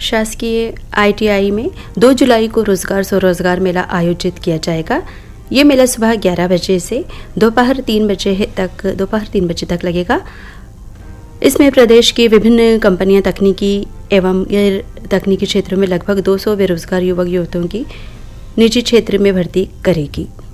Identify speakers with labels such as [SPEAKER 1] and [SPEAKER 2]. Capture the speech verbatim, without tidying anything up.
[SPEAKER 1] शासकीय I T I में दो जुलाई को रोजगार स्वरोजगार मेला आयोजित किया जाएगा। ये मेला सुबह ग्यारह बजे से दोपहर तीन बजे तक दोपहर तीन बजे तक लगेगा। इसमें प्रदेश की विभिन्न कंपनियां तकनीकी एवं गैर तकनीकी क्षेत्रों में लगभग दो सौ बेरोजगार युवक युवतियों की निजी क्षेत्र में भर्ती करेगी।